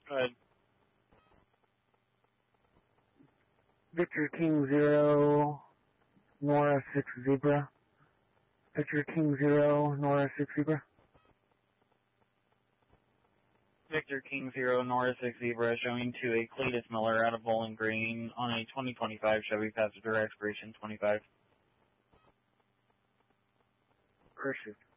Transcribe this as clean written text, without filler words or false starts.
Go ahead. Victor King 0, Nora 6 Zebra. Victor King 0, Nora 6 Zebra. Victor King 0, Nora 6 Zebra, showing to a Cletus Miller out of Bowling Green on a 2025 Chevy Passenger, expiration 25. Pursuit.